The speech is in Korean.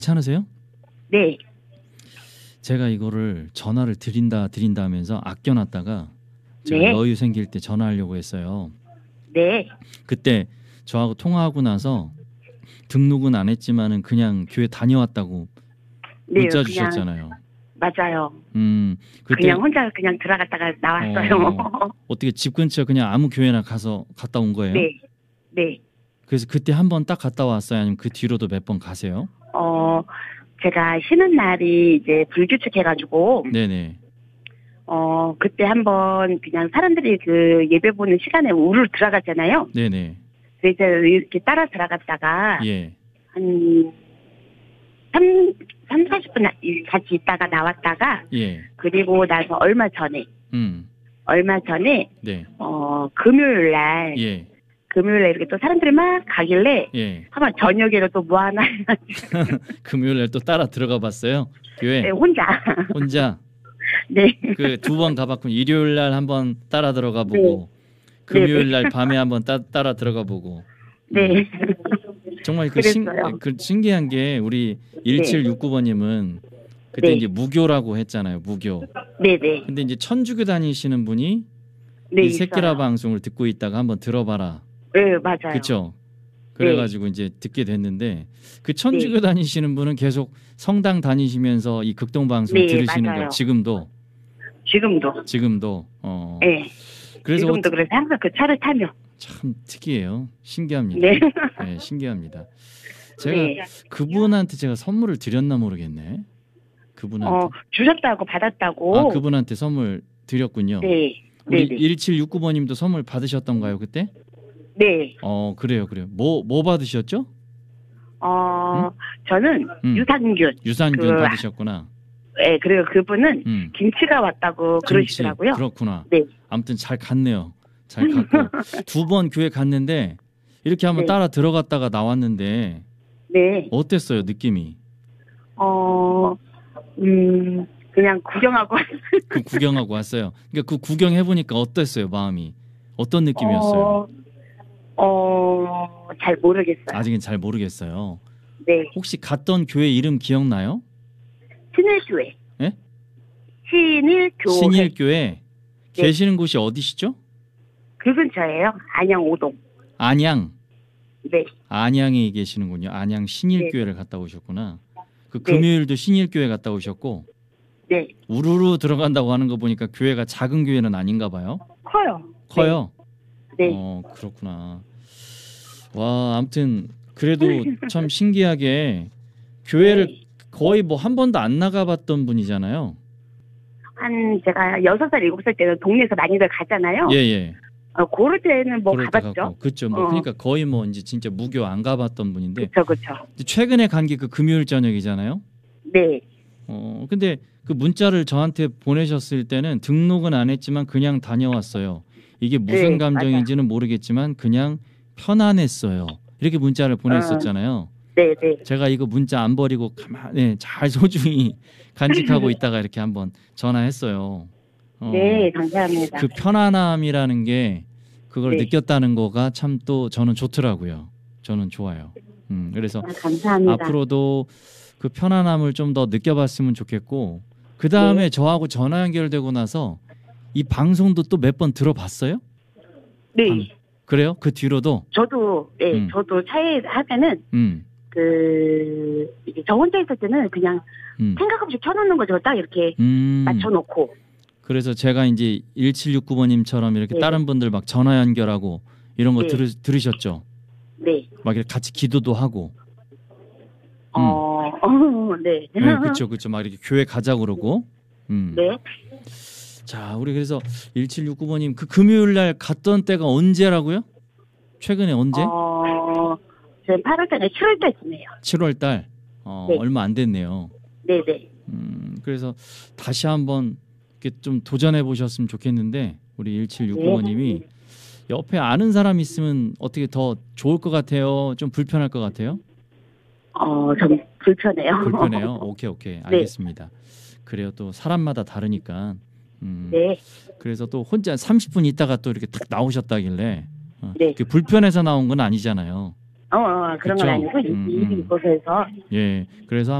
괜찮으세요? 네. 제가 이거를 전화를 드린다 하면서 아껴놨다가 제가 네. 여유 생길 때 전화하려고 했어요. 네. 그때 저하고 통화하고 나서 등록은 안 했지만은 그냥 교회 다녀왔다고 네. 문자 그냥 주셨잖아요. 맞아요. 그때 그냥 혼자 그냥 들어갔다가 나왔어요. 어떻게 집 근처 그냥 아무 교회나 가서 갔다 온 거예요? 네. 네. 그래서 그때 한 번 딱 갔다 왔어요? 아니면 그 뒤로도 몇 번 가세요? 제가 쉬는 날이 이제 불규칙해가지고, 네네. 그때 한번 그냥 사람들이 그 예배 보는 시간에 우르르 들어가잖아요. 네네. 그래서 이렇게 따라 들어갔다가, 예. 한 40분 같이 있다가 나왔다가, 예. 그리고 나서 얼마 전에, 네. 금요일 날, 예. 금요일에 이렇게 또 사람들이 막 가길래, 예. 한번 저녁에도 또 뭐 하나, 금요일 날 또 따라 들어가 봤어요? 교회? 네, 혼자. 혼자? 네. 그 2번 가봤고 일요일 날 한번 따라 들어가 보고 금요일 날 밤에 한번 따라 들어가 보고. 네. 정말 그랬어요. 신기한 게 우리 1769번님은 그때 네. 이제 무교라고 했잖아요. 무교. 네네. 근데 이제 천주교 다니시는 분이 네, 이 새끼라 있어요. 방송을 듣고 있다가 한번 들어봐라. 네, 맞아요. 그렇죠. 그래가지고 이제 듣게 됐는데 그 천주교 다니시는 분은 계속 성당 다니시면서 이 극동 방송 네, 들으시는 맞아요. 거 지금도. 지금도. 어. 네. 그래서 지금도 그래서 항상 그 차를 타며. 참 특이해요. 신기합니다. 네. 네, 신기합니다. 제가 네. 그분한테 제가 선물을 드렸나 모르겠네. 그분한테. 주셨다고 받았다고. 아, 그분한테 선물 드렸군요. 네. 우리 네네. 1769번님도 선물 받으셨던가요, 그때? 네. 그래요. 뭐 받으셨죠? 저는 유산균. 유산균 받으셨구나. 네, 그리고 그분은 김치가 왔다고 그러시더라고요. 그렇구나. 네. 아무튼 잘 갔네요. 잘 갔고 2번 교회 갔는데 이렇게 한번 따라 들어갔다가 나왔는데 네. 어땠어요, 느낌이? 그냥 구경하고. 그 구경하고 왔어요. 그러니까 그 구경해 보니까 어땠어요, 마음이? 어떤 느낌이었어요? 잘 모르겠어요. 아직은 잘 모르겠어요. 네. 혹시 갔던 교회 이름 기억나요? 신일교회. 예? 신일교회. 신일교회. 계시는 곳이 어디시죠? 그 근처예요. 안양 5동. 안양. 네. 안양에 계시는군요. 안양 신일교회를 갔다 오셨구나. 그 금요일도 신일교회 갔다 오셨고. 네. 우르르 들어간다고 하는 거 보니까 교회가 작은 교회는 아닌가 봐요. 커요. 네. 그렇구나. 와, 아무튼 그래도 참 신기하게 교회를 거의 뭐 한 번도 안 나가봤던 분이잖아요. 제가 6살, 7살 때는 동네에서 많이들 가잖아요. 예. 그럴 때는 뭐 가봤죠. 그렇죠. 그러니까 거의 뭐 이제 진짜 무교 안 가봤던 분인데. 그렇죠. 최근에 간 게 그 금요일 저녁이잖아요. 네. 근데 그 문자를 저한테 보내셨을 때는 등록은 안 했지만 그냥 다녀왔어요. 이게 무슨 감정인지는 모르겠지만 그냥 편안했어요. 이렇게 문자를 보냈었잖아요. 네. 제가 이거 문자 안 버리고 가만히 잘 소중히 간직하고 있다가 이렇게 한번 전화했어요. 네, 감사합니다. 그 편안함이라는 게 그걸 느꼈다는 거가 참 또 저는 좋더라고요. 저는 좋아요. 그래서 감사합니다. 앞으로도 그 편안함을 좀 더 느껴봤으면 좋겠고 그 다음에 저하고 전화 연결되고 나서 이 방송도 또 몇 번 들어봤어요? 네. 그래요? 그 뒤로도? 저도 차에 하면은 이제 저 혼자 있을 때는 그냥 생각 없이 켜놓는 거죠. 딱 이렇게 맞춰놓고. 그래서 제가 이제 1769번님처럼 이렇게 다른 분들 막 전화 연결하고 이런 거 들으셨죠? 네. 막 이렇게 같이 기도도 하고. 네. 네, 그렇죠. 막 이렇게 교회 가자 그러고. 네. 자, 우리 그래서 1769번님 그 금요일 날 갔던 때가 언제라고요? 최근에 언제? 저는 8월 달에 7월 달쯤이에요. 7월 달. 얼마 안 됐네요. 네. 그래서 다시 한번 이렇게 좀 도전해 보셨으면 좋겠는데 우리 1769번님이 옆에 아는 사람 있으면 어떻게 더 좋을 것 같아요? 좀 불편할 것 같아요? 좀 불편해요. 불편해요? 오케이. 알겠습니다. 그래요. 또 사람마다 다르니까. 네. 그래서 또 혼자 30분 있다가 또 이렇게 탁 나오셨다길래 그 불편해서 나온 건 아니잖아요. 그런 그쵸? 건 아니고 일이 있어서 해서. 예. 그래서